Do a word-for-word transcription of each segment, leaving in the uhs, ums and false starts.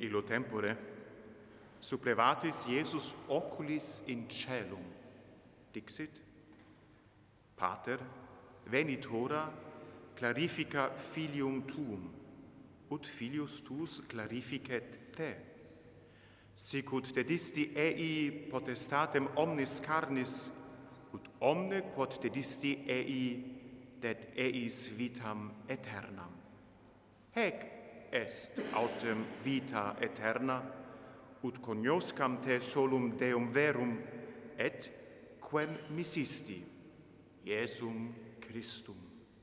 illo tempore, supplevatis Iesus oculis in caelum, dixit, Pater, venit hora, clarifica filium tuum, ut filius tuus clarificet te. Sicut dedisti ei potestatem omnis carnis, ut omne quod dedisti ei, det eis vitam aeternam. Hec est autem vita aeterna, ut cognoscam te solum Deum verum, et quem missisti, Iesum Christum.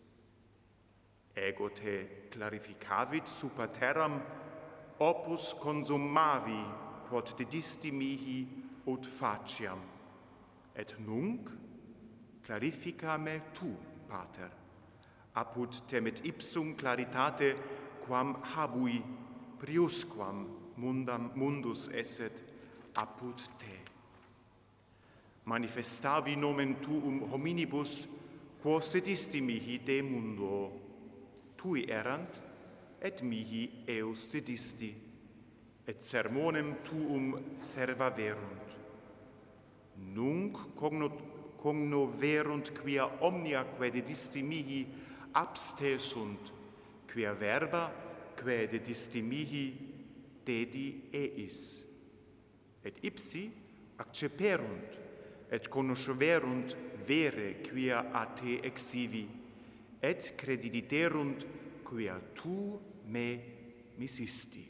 Ego te clarificavit super terram, opus consummavi, quod dedisti mihi ut faciam. Et nunc clarifica me tu, Pater, apud temet ipsum claritate quam habui priusquam mundam, mundus esset apud te. Manifestavi nomen tuum hominibus, quos dedisti mihi de mundo, tui erant, et mihi eus dedisti, et sermonem tuum servaverunt. Nunc cogno, cognoverunt quia omniaque dedisti mihi abste sunt, quia verba quae dedisti mihi dedi eis. Et ipsi acceperunt, et conosceverunt vere quia a te exivi, et crediditerunt quia tu me missisti.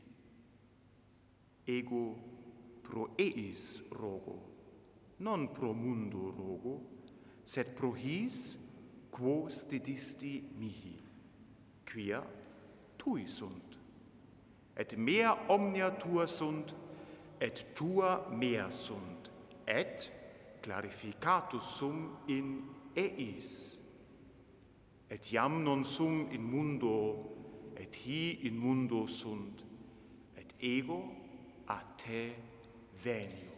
Ego pro eis rogo, non pro mundo rogo, sed pro his quos dedisti mihi, quia tui sunt. Et mea omnia tua sunt, et tua mea sunt, et clarificatus sum in eis. Et iam non sum in mundo, et hi in mundo sunt, et ego a te venio.